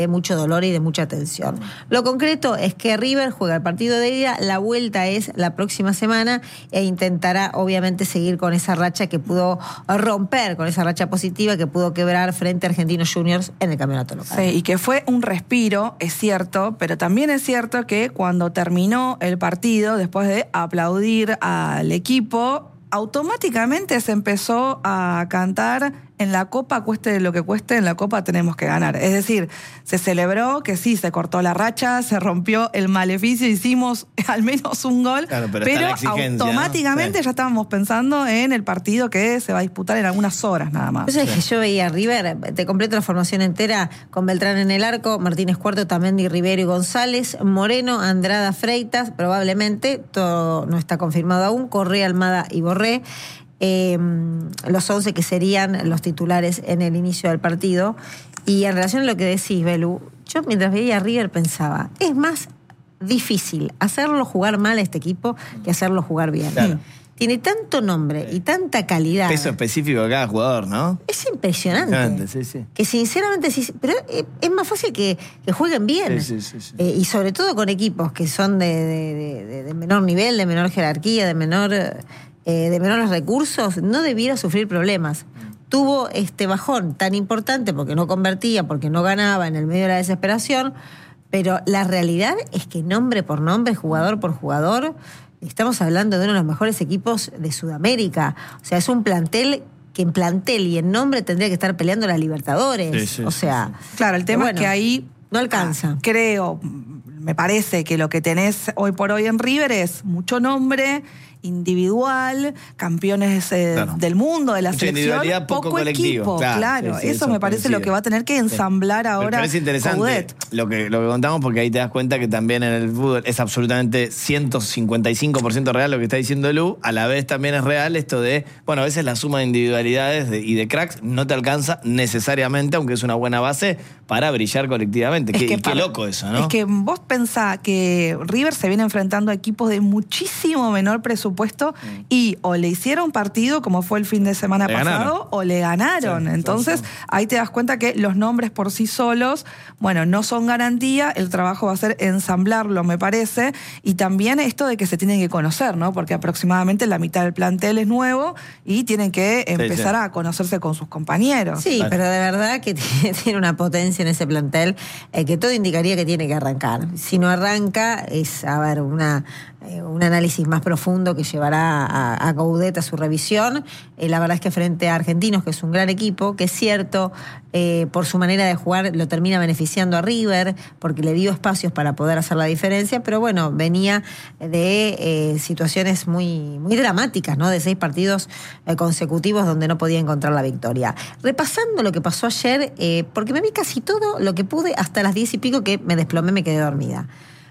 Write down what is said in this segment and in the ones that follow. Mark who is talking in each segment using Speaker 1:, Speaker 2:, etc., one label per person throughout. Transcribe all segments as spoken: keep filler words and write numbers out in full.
Speaker 1: de mucho dolor y de mucha tensión. Lo concreto es que River juega el partido de ida, la vuelta es la próxima semana e intentará obviamente seguir con esa racha que pudo romper, con esa racha positiva que pudo quebrar frente a Argentinos Juniors en el campeonato local.
Speaker 2: Sí, y que fue un respiro, es cierto, pero también es cierto que cuando terminó el partido, después de aplaudir al equipo, automáticamente se empezó a cantar: en la Copa, cueste lo que cueste, en la Copa tenemos que ganar. Es decir, se celebró que sí, se cortó la racha, se rompió el maleficio, hicimos al menos un gol,
Speaker 3: claro, pero,
Speaker 2: pero
Speaker 3: ¿no?
Speaker 2: automáticamente
Speaker 3: Sí.
Speaker 2: ya estábamos pensando en el partido que se va a disputar en algunas horas nada más.
Speaker 1: Entonces,
Speaker 2: Sí.
Speaker 1: que yo veía a River, te completo la formación entera, con Beltrán en el arco, Martínez Cuarto, Tamendi, Rivero y González, Moreno, Andrada, Freitas, probablemente, todo no está confirmado aún, Correa, Almada y Borré. Eh, los once que serían los titulares en el inicio del partido. Y en relación a lo que decís, Belu, yo mientras veía a River pensaba, es más difícil hacerlo jugar mal a este equipo que hacerlo jugar bien.
Speaker 3: Claro.
Speaker 1: Tiene tanto nombre y tanta calidad.
Speaker 3: Peso específico de cada jugador, ¿no?
Speaker 1: Es impresionante.
Speaker 3: Impresionante, sí, sí.
Speaker 1: Que sinceramente sí, pero es, es más fácil que, que jueguen bien.
Speaker 3: Sí, sí, sí, sí.
Speaker 1: Eh, y sobre todo con equipos que son de, de, de, de menor nivel, de menor jerarquía, de menor... Eh, de menores recursos, no debiera sufrir problemas. Tuvo este bajón tan importante porque no convertía, porque no ganaba en el medio de la desesperación, pero la realidad es que nombre por nombre, jugador por jugador, estamos hablando de uno de los mejores equipos de Sudamérica. O sea, es un plantel que en plantel y en nombre tendría que estar peleando las Libertadores.
Speaker 3: Sí, sí,
Speaker 1: o sea,
Speaker 3: sí, sí.
Speaker 2: Claro, el tema
Speaker 1: bueno,
Speaker 2: es que ahí
Speaker 1: no alcanza.
Speaker 2: Creo, me parece que lo que tenés hoy por hoy en River es mucho nombre individual, campeones eh,
Speaker 3: claro.
Speaker 2: del mundo, de la
Speaker 3: Mucha
Speaker 2: selección,
Speaker 3: individualidad, poco,
Speaker 2: poco
Speaker 3: colectivo.
Speaker 2: equipo, claro,
Speaker 3: claro sí, sí,
Speaker 2: eso,
Speaker 3: eso
Speaker 2: me parece
Speaker 3: coincide.
Speaker 2: lo que va a tener que ensamblar
Speaker 3: sí.
Speaker 2: ahora.
Speaker 3: Pero es interesante
Speaker 2: Coudet.
Speaker 3: lo que, lo que contamos, porque ahí te das cuenta que también en el fútbol es absolutamente ciento cincuenta y cinco por ciento real lo que está diciendo Lu, a la vez también es real esto de, bueno, a veces la suma de individualidades de, y de cracks no te alcanza necesariamente, aunque es una buena base, para brillar colectivamente. Qué,
Speaker 2: que
Speaker 3: qué
Speaker 2: para,
Speaker 3: loco eso, ¿no?
Speaker 2: Es que vos pensás que River se viene enfrentando a equipos de muchísimo menor presupuesto mm. y o le hicieron partido, como fue el fin de semana
Speaker 3: le
Speaker 2: pasado,
Speaker 3: ganaron.
Speaker 2: o le ganaron. Sí, Entonces, sí, sí. ahí te das cuenta que los nombres por sí solos, bueno, no son garantía, el trabajo va a ser ensamblarlo, me parece, y también esto de que se tienen que conocer, ¿no? Porque aproximadamente la mitad del plantel es nuevo y tienen que empezar sí, sí. a conocerse con sus compañeros.
Speaker 1: Sí, vale. Pero de verdad que tiene una potencia en ese plantel eh, que todo indicaría que tiene que arrancar. Si no arranca, es, a ver, una, eh, un análisis más profundo que llevará a, a Coudet a su revisión. Eh, la verdad es que frente a Argentinos, que es un gran equipo, que es cierto, eh, por su manera de jugar lo termina beneficiando a River, porque le dio espacios para poder hacer la diferencia, pero bueno, venía de eh, situaciones muy, muy dramáticas, ¿no? De seis partidos eh, consecutivos donde no podía encontrar la victoria. Repasando lo que pasó ayer, eh, porque me vi casi todo lo que pude hasta las diez y pico que me desplomé, me quedé dormida.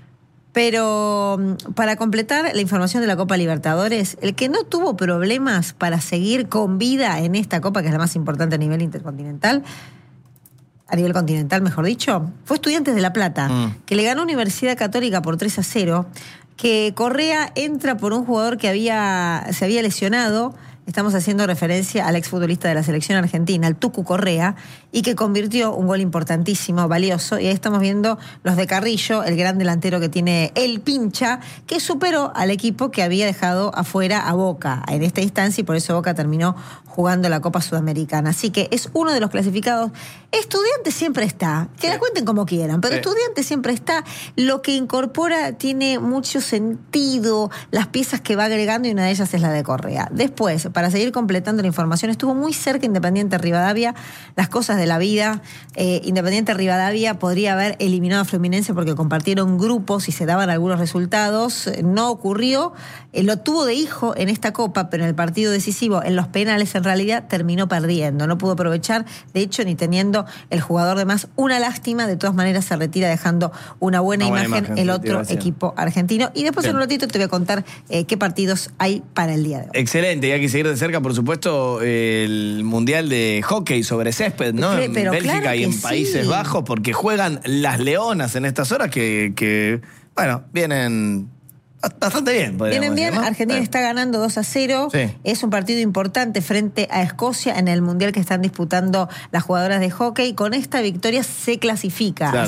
Speaker 1: Pero para completar la información de la Copa Libertadores, el que no tuvo problemas para seguir con vida en esta Copa, que es la más importante a nivel intercontinental, a nivel continental, mejor dicho, fue Estudiantes de La Plata, mm. que le ganó Universidad Católica por tres a cero, que Correa entra por un jugador que había se había lesionado. Estamos haciendo referencia al exfutbolista de la selección argentina, el Tucu Correa, y que convirtió un gol importantísimo, valioso. Y ahí estamos viendo los de Carrillo, el gran delantero que tiene el Pincha, que superó al equipo que había dejado afuera a Boca en esta instancia, y por eso Boca terminó jugando la Copa Sudamericana. Así que es uno de los clasificados. Estudiantes siempre está, que sí. la cuenten como quieran, pero sí. Estudiantes siempre está. Lo que incorpora tiene mucho sentido, las piezas que va agregando, y una de ellas es la de Correa. Después, para seguir completando la información, estuvo muy cerca Independiente Rivadavia, las cosas de la vida. eh, Independiente Rivadavia podría haber eliminado a Fluminense porque compartieron grupos y se daban algunos resultados, no ocurrió, eh, lo tuvo de hijo en esta Copa, pero en el partido decisivo, en los penales, en realidad terminó perdiendo, no pudo aprovechar, de hecho ni teniendo el jugador de más. Una lástima, de todas maneras se retira dejando una buena, una buena imagen, imagen el otro equipo argentino, y después Bien. en un ratito te voy a contar eh, qué partidos hay para el día de hoy.
Speaker 3: Excelente, y hay que seguir de cerca, por supuesto, el Mundial de Hockey sobre césped, ¿no?
Speaker 1: Pero,
Speaker 3: en
Speaker 1: pero
Speaker 3: Bélgica
Speaker 1: claro
Speaker 3: y en
Speaker 1: sí.
Speaker 3: Países Bajos, porque juegan las Leonas en estas horas que, que bueno, vienen bastante bien.
Speaker 1: Vienen bien,
Speaker 3: decir, ¿no?
Speaker 1: Argentina
Speaker 3: sí.
Speaker 1: está ganando dos a cero, sí. es un partido importante frente a Escocia en el Mundial que están disputando las jugadoras de hockey. Con esta victoria se clasifica. Claro.